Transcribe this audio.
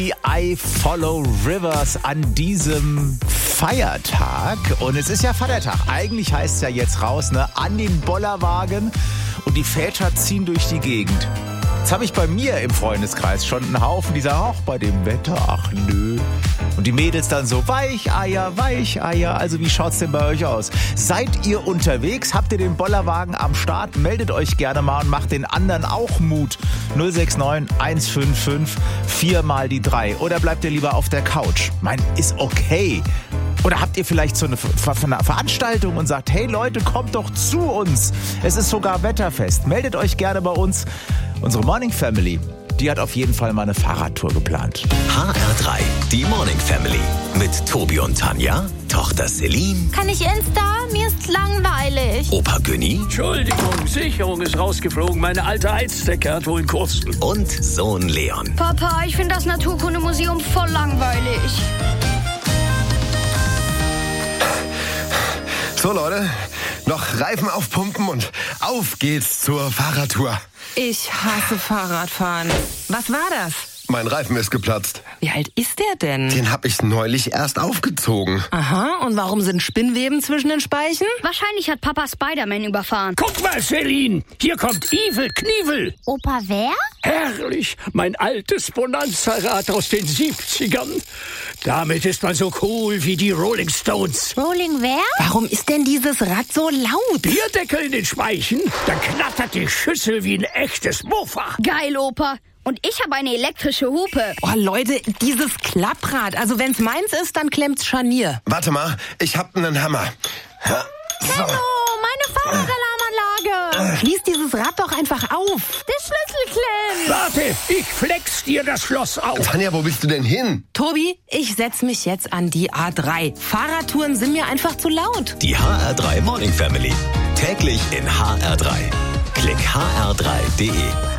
I Follow Rivers an diesem Feiertag. Und es ist ja Vatertag. Eigentlich heißt es ja jetzt raus, ne? An den Bollerwagen. Und die Väter ziehen durch die Gegend. Jetzt habe ich bei mir im Freundeskreis schon einen Haufen, die sagen, auch bei dem Wetter, ach nö. Und die Mädels dann so, Weicheier, Weicheier. Also wie schaut's denn bei euch aus? Seid ihr unterwegs? Habt ihr den Bollerwagen am Start? Meldet euch gerne mal und macht den anderen auch Mut. 069 155 4 mal die 3. Oder bleibt ihr lieber auf der Couch? Ist okay. Oder habt ihr vielleicht so eine Veranstaltung und sagt, hey Leute, kommt doch zu uns. Es ist sogar wetterfest. Meldet euch gerne bei uns. Unsere Morning Family, die hat auf jeden Fall mal eine Fahrradtour geplant. HR3, die Morning Family. Mit Tobi und Tanja, Tochter Celine. Kann ich Insta? Mir ist langweilig. Opa Günni. Entschuldigung, Sicherung ist rausgeflogen. Meine alte Heizdecke hat wohl einen kurzen. Und Sohn Leon. Papa, ich finde das Naturkundemuseum voll langweilig. So Leute, noch Reifen aufpumpen und auf geht's zur Fahrradtour. Ich hasse Fahrradfahren. Was war das? Mein Reifen ist geplatzt. Wie alt ist der denn? Den hab ich neulich erst aufgezogen. Aha, und warum sind Spinnweben zwischen den Speichen? Wahrscheinlich hat Papa Spider-Man überfahren. Guck mal, Celine, hier kommt Evil Knievel. Opa, wer? Herrlich, mein altes Bonanza-Rad aus den 70ern. Damit ist man so cool wie die Rolling Stones. Rolling wer? Warum ist denn dieses Rad so laut? Bierdeckel in den Speichen, dann knattert die Schüssel wie ein echtes Mofa. Geil, Opa. Und ich habe eine elektrische Hupe. Oh Leute, dieses Klapprad, also wenn's meins ist, dann klemmt's Scharnier. Warte mal, ich hab einen Hammer. Hallo, meine Fahrradalarmanlage. Schließ dieses Rad doch einfach auf. Der Schlüssel klemmt. Warte, ich flex dir das Schloss auf. Tanja, wo bist du denn hin? Tobi, ich setz mich jetzt an die A3. Fahrradtouren sind mir einfach zu laut. Die HR3 Morning Family. Täglich in HR3. Klick hr3.de.